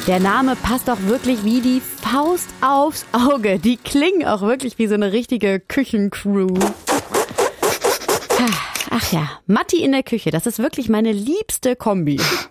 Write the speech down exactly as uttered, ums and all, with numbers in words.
Der Name passt auch wirklich wie die Faust aufs Auge. Die klingen auch wirklich wie so eine richtige Küchencrew. Ach ja, Matti in der Küche, das ist wirklich meine liebste Kombi.